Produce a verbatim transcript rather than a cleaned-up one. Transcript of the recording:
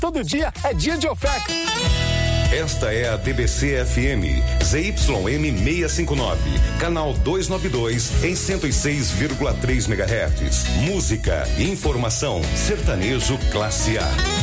Todo dia é dia de oferta. Esta é a D B C F M, Z Y M seiscentos e cinquenta e nove, canal duzentos e noventa e dois, em cento e seis vírgula três megahertz. Música, informação, sertanejo classe A.